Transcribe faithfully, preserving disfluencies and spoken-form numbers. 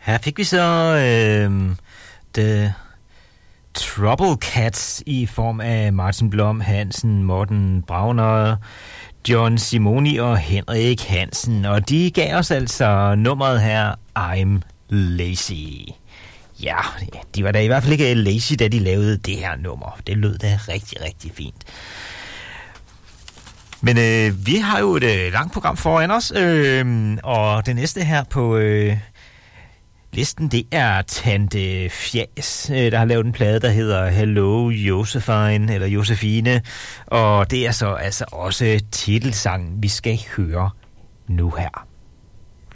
Her fik vi så øh, The Trouble Cats i form af Martin Blom Hansen, Morten Brauner, John Simoni og Henrik Hansen. Og de gav os altså nummeret her, I'm Lazy. Ja, de var da i hvert fald ikke lazy, da de lavede det her nummer. Det lød da rigtig, rigtig fint. Men øh, vi har jo et øh, langt program foran os, øh, og det næste her på øh, listen, det er Tante Fjas, øh, der har lavet en plade, der hedder Hello Josephine, eller Josefine, og det er så altså også titelsangen, vi skal høre nu her.